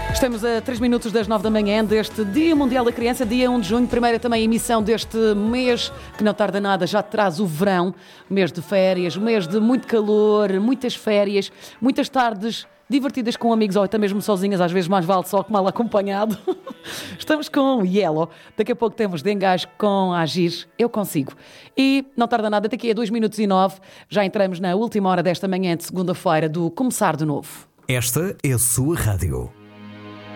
Estamos a 3 minutos das 9 da manhã deste Dia Mundial da Criança, dia 1 de junho, primeira também emissão deste mês, que não tarda nada, já traz o verão, mês de férias, mês de muito calor, muitas férias, muitas tardes divertidas com amigos ou até mesmo sozinhas, às vezes mais vale só que mal acompanhado. Estamos com Yellow, daqui a pouco temos de Engasgo com Agir, Eu Consigo. E não tarda nada, daqui a 2 minutos e 9, já entramos na última hora desta manhã de segunda-feira do Começar de Novo. Esta é a sua rádio.